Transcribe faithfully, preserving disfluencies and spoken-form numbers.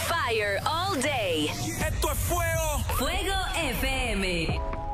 Fire all day. Esto es fuego. Fuego F M.